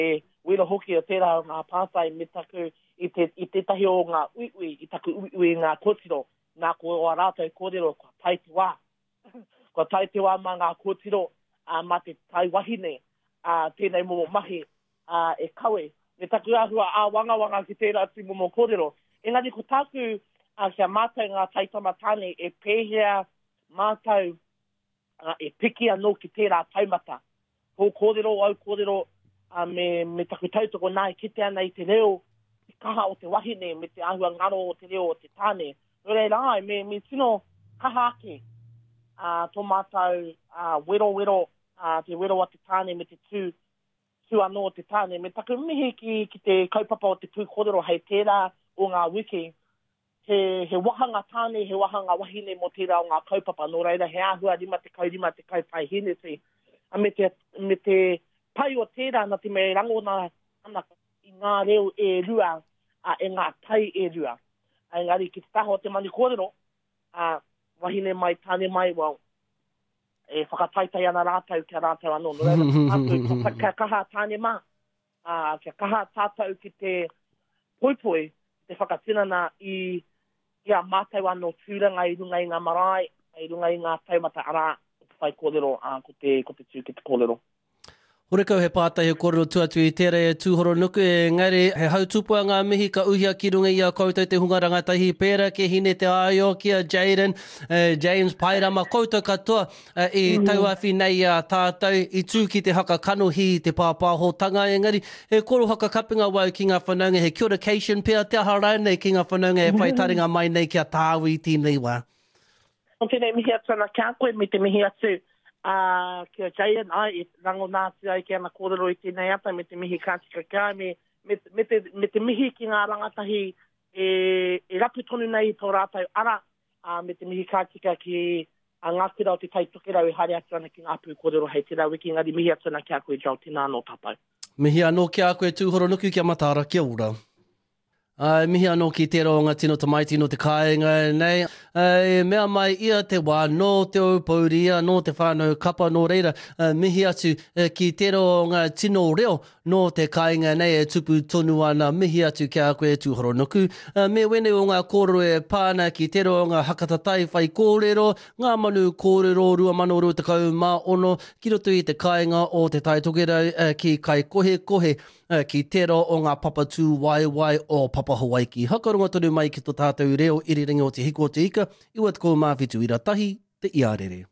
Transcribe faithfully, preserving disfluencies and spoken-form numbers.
e wira hoki o tērā o ngā pātai me taku i te, i te tahi o ngā uiui, i taku uiui ngā kōtiro, ngā ko o rātou kōrero, kua tai te wā. Kua tai te wā mā ngā kōtiro, uh, mā te tai wahine, uh, tēnei momo mahi, uh, e kawe. Me taku ahua a wanga wanga ki tērā ti momo kōrero. Engari ko tāku, uh, kia mātou ngā taitama tāne, e pēhea mātou, uh, e piki anō ki tērā taumata. Ko kōrero, au kōrero, uh, me, me taku tautoko nai, ki te ana i te reo, te kaha o te wahine, me te ahua ngaro o te reo o te tāne. Nō rei rai, me, me tino kaha ake, uh, tō mātou uh, wero wero, uh, te wero o te tāne me te tū, tū anō o te tāne. Me taku mihi ki, ki te kaupapa o te pū kōrero hei tērā o ngā wiki, he, he wahanga tāne, he wahanga wahine mo tērā o ngā kaupapa. Nō reira, he ahua rima te kaurima te kaupai hene te. A me te, me te pai o tērā na te me rango na ana i ngā reo e rua, a e ngā tai e rua. A engari ki te taho o te mani kōrero, a wahine mai, tāne mai, well, e whakataitai ana rātau kia rātau anō. No reira, kia kaha tāne mā, a kia kaha tātau ki te poipoi, te whakatinana i ia mātau anō tūranga i runga i ngā marae, i runga i ngā taumata ara, whai kōrero, uh, ko te, ko te tū ki te kōrero. Ore kau he pātahi kōrero tuatu i tērā e tūhoro nuku, e ngare he hautupua ngā mihi ka uhia ki runga i a koutou te hunga rangatahi pēra ke hine te aio kia Jaden, uh, James Pairama, koutou katoa uh, i mm. tauawhi nei a tātou i tū ki te haka kanohi te pāpāhotanga. Engari, he koro haka kapinga wau ki ngā whanaunga, he curtication pia te aha rānei ki ngā whanaunga e whai taringa mai nei kia tāwi i tēnei wā. O tēnei mihi atu ana kia koe me te mihi atu. Uh, kia Jaden, ai, e rango nāti ai ki ana kōrero i tēnei ata, me te mihi kātika kia, me, me, me, te, me te mihi ki ngā rangatahi e, e rapu tonu nei tō rātau ara, uh, me te mihi kātika ki uh, ngā kura o te tai tokerau e haere atu ana ki ngā pū kōrero hei te rau, wiki ngari mihi atu ana kia koe jau tēnā anō tātou. Mihi anō kia koe tūhoro nuku kia mataara, kia ora. Uh, mihi anō ki tērā o ngā tino tamaiti no te kāinga nei. Uh, mea mai ia te wā no te aupauria, no te whānau kapa no reira. Uh, mihi atu uh, ki tērā o ngā tino reo no te kāinga nei e tupu tonu ana. Mihi atu kia koe tūhoro nuku. Uh, me wene o ngā kōrero e pāna ki tērā o ngā hakatatai whai kōrero, ngā manu kōrero rua mano rua tekau mā ono, ki roto i te kāinga o te tai tokerau uh, ki kai kohe kohe. Uh, ki tērā o ngā papatū wai wai o Papa Hawaii. Hakaronga tonu mai ki tō tātou reo iriringa o te hiko o te ika, iwa te kou mawhitu i ratahi, te iarere.